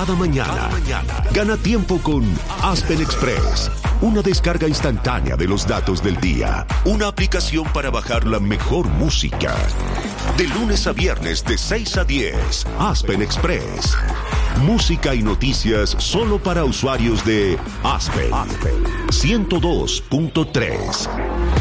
cada mañana. Gana tiempo con Aspen Express. Una descarga instantánea de los datos del día. Una aplicación para bajar la mejor música. De lunes a viernes de 6 a 10. Aspen Express. Música y noticias solo para usuarios de Aspen. 102.3.